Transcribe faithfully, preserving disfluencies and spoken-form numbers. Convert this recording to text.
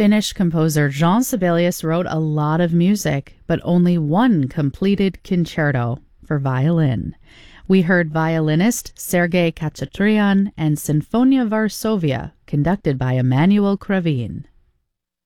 Finnish composer Jean Sibelius wrote a lot of music, but only one completed concerto for violin. We heard violinist Sergei Khachatryan and Sinfonia Varsovia, conducted by Emanuel Kravin.